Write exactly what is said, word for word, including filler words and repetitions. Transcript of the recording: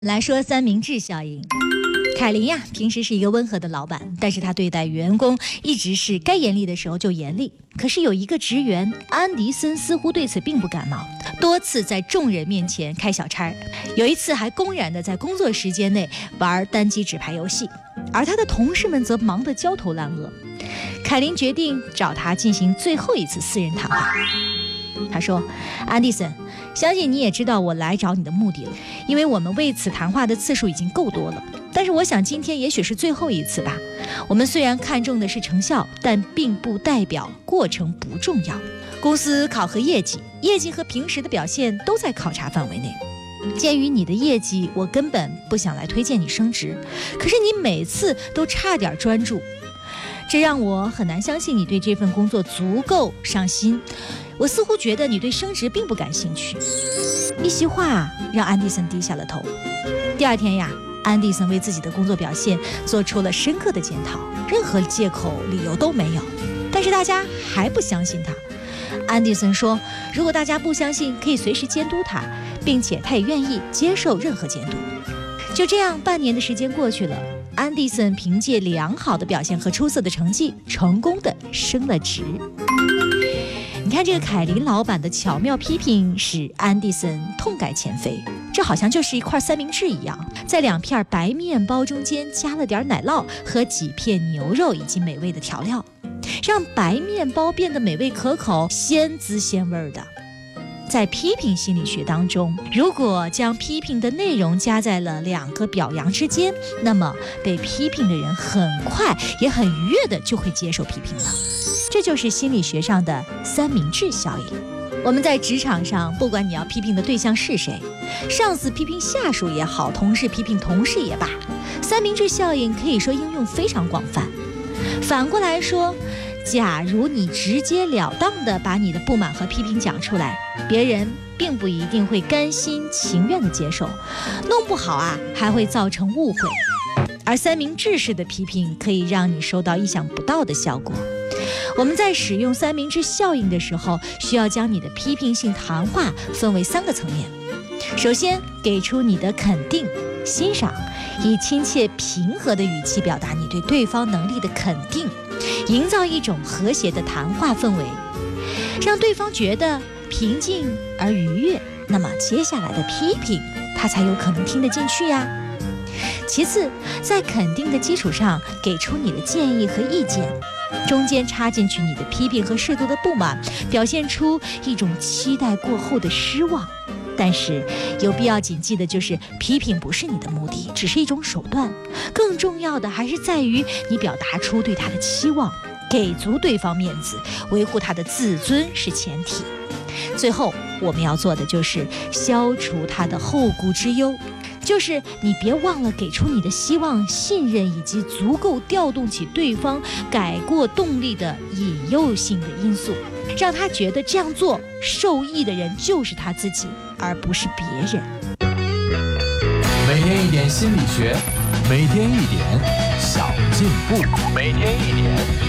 来说三明治效应。凯琳呀，平时是一个温和的老板，但是他对待员工一直是该严厉的时候就严厉。可是有一个职员安迪森似乎对此并不感冒，多次在众人面前开小差，有一次还公然的在工作时间内玩单机纸牌游戏，而他的同事们则忙得焦头烂额。凯琳决定找他进行最后一次私人谈话。他说：安迪森，相信你也知道我来找你的目的了，因为我们为此谈话的次数已经够多了。但是我想今天也许是最后一次吧。我们虽然看重的是成效，但并不代表过程不重要。公司考核业绩，业绩和平时的表现都在考察范围内。鉴于你的业绩，我根本不想来推荐你升职，可是你每次都差点专注，这让我很难相信你对这份工作足够上心。我似乎觉得你对升职并不感兴趣。一席话让安迪森低下了头。第二天呀，安迪森为自己的工作表现做出了深刻的检讨，任何借口理由都没有。但是大家还不相信他。安迪森说，如果大家不相信，可以随时监督他，并且他也愿意接受任何监督。就这样，半年的时间过去了，安迪森凭借良好的表现和出色的成绩，成功的升了职。你看，这个凯琳老板的巧妙批评使安迪森痛改前非，这好像就是一块三明治一样，在两片白面包中间加了点奶酪和几片牛肉以及美味的调料，让白面包变得美味可口、鲜滋鲜味的。在批评心理学当中，如果将批评的内容加在了两个表扬之间，那么被批评的人很快也很愉悦的就会接受批评了。这就是心理学上的三明治效应。我们在职场上，不管你要批评的对象是谁，上司批评下属也好，同事批评同事也罢，三明治效应可以说应用非常广泛。反过来说，假如你直截了当地把你的不满和批评讲出来，别人并不一定会甘心情愿地接受，弄不好啊还会造成误会。而三明治式的批评可以让你收到意想不到的效果。我们在使用三明治效应的时候，需要将你的批评性谈话分为三个层面。首先，给出你的肯定、欣赏，以亲切平和的语气表达你对对方能力的肯定，营造一种和谐的谈话氛围，让对方觉得平静而愉悦，那么接下来的批评他才有可能听得进去呀。其次，在肯定的基础上给出你的建议和意见，中间插进去你的批评和适度的不满，表现出一种期待过后的失望。但是有必要谨记的就是，批评不是你的目的，只是一种手段，更重要的还是在于你表达出对他的期望，给足对方面子，维护他的自尊是前提。最后我们要做的就是消除他的后顾之忧，就是你别忘了给出你的希望、信任以及足够调动起对方改过动力的引诱性的因素，让他觉得这样做受益的人就是他自己，而不是别人。 每天一点心理学，每天一点小进步，每天一点